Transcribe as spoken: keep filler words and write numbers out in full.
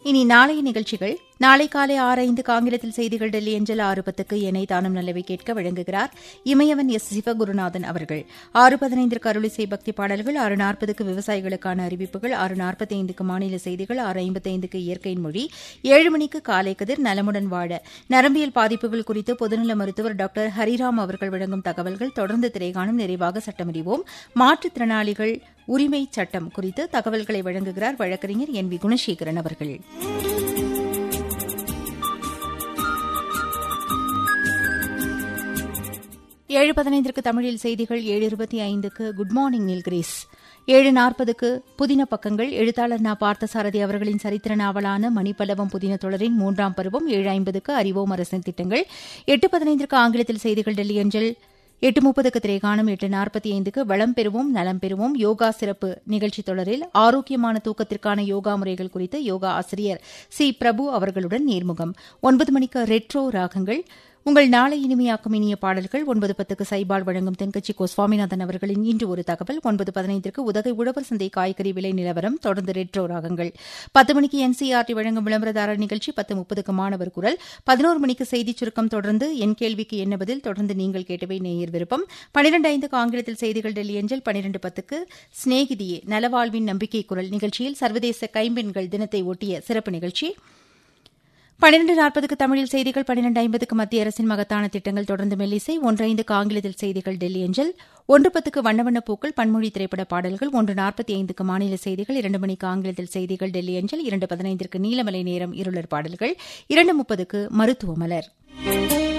இனி நாளைய நிகழ்ச்சிகள். நாளை காலை ஆறு ஐந்துக்கு ஆங்கிலத்தில் செய்திகள் டெல்லி அஞ்சல். ஆறு பத்துக்கு என்னை தானும் நல்லவை கேட்க வழங்குகிறார் இமயவன் எஸ் சிவகுருநாதன் அவர்கள். ஆறு பதினைந்திற்கு அருளிசை பக்தி பாடல்கள். ஆறு நாற்பதுக்கு விவசாயிகளுக்கான அறிவிப்புகள். ஆறு நாற்பத்தி ஐந்துக்கு மாநில செய்திகள். ஆறு ஐம்பத்தைந்துக்கு இயற்கையின் மொழி. ஏழு மணிக்கு காலை கதிர் நலமுடன் வாழ நரம்பியல் பாதிப்புகள் குறித்து பொதுநல மருத்துவர் டாக்டர் ஹரிராம் அவர்கள் வழங்கும் தகவல்கள். தொடர்ந்து திரைகாணும். நிறைவாக சட்டமறிவோம். மாற்றுத்திறனாளிகள் உரிமை சட்டம் குறித்து தகவல்களை வழங்குகிறார் வழக்கறிஞர் என் வி குணசேகரன் அவர்கள். ஏழு பதினைந்திற்கு தமிழில் செய்திகள். ஏழு இருபத்தி ஐந்துக்கு குட் மார்னிங் நீல்கிரீஸ். ஏழு நாற்பதுக்கு புதின பக்கங்கள். எழுத்தாளர் நா பார்த்தசாரதி அவர்களின் சரித்திர நாவலான மணிப்பல்லவம் புதின தொடரின் மூன்றாம் பருவம். ஏழு ஐம்பதுக்கு அறிவோம் அரசின் திட்டங்கள். எட்டு பதினைந்திற்கு ஆங்கிலத்தில் செய்திகள் டெல்லி அஞ்சல். எட்டு முப்பதுக்கு திரைகாணும். எட்டு நாற்பத்தி ஐந்துக்கு வளம் பெறுவோம் நலம் பெறுவோம் யோகா சிறப்பு நிகழ்ச்சி தொடரில் ஆரோக்கியமான தூக்கத்திற்கான யோகா முறைகள் குறித்து யோகா ஆசிரியர் சி பிரபு அவர்களுடன் நேர்முகம். ஒன்பது மணிக்கு ரெட்ரோ ராகங்கள். உங்கள் நாளை இனிமையாக்கும் இனிய பாடல்கள். ஒன்பது பத்துக்கு சைபால் வழங்கும் தென்கட்சி கோ சுவாமிநாதன் அவர்களின் இன்று ஒரு தகவல். ஒன்பது பதினைந்திற்கு உதகை உழவர் சந்தை காய்கறி விலை நிலவரம். தொடர்ந்து ரெட்ரோ ராகங்கள். பத்து மணிக்கு என்சிஆர்டி வழங்கும் விளம்பரதாரர் நிகழ்ச்சி. பத்து முப்பதுக்கு மாணவர் குரல். பதினோரு மணிக்கு செய்திச் சுருக்கம். தொடர்ந்து என் கேள்விக்கு என்ன பதில். தொடர்ந்து நீங்கள் கேட்டவை நேயர் விருப்பம். பனிரெண்டு ஐந்துக்கு ஆங்கிலத்தில் செய்திகள் டெல்லி அஞ்சல். பனிரெண்டு பத்துக்கு ஸ்நேகிதியே நலவாழ்வின் நம்பிக்கை குரல் நிகழ்ச்சியில் சர்வதேச கைம்பெண்கள் தினத்தை ஒட்டிய சிறப்பு நிகழ்ச்சி. பனிரெண்டு நாற்பதுக்கு தமிழில் செய்திகள். பனிரெண்டு ஐம்பதுக்கு மத்திய அரசின் மகத்தான திட்டங்கள். தொடர்ந்து மெல்லிசை. ஒன்று ஐந்துக்கு ஆங்கிலத்தில் செய்திகள் டெல்லி அஞ்சல். ஒன்று பத்துக்கு வண்ண வண்ண பூக்கள் பன்மொழி திரைப்பட பாடல்கள். ஒன்று நாற்பத்தி ஐந்துக்கு மாநில செய்திகள். இரண்டு மணிக்கு ஆங்கிலத்தில் செய்திகள் டெல்லி அஞ்சல். இரண்டு பதினைந்திற்கு நீலமலை நேரம் இருளர் பாடல்கள். இரண்டு முப்பதுக்கு மருத்துவ மலர்.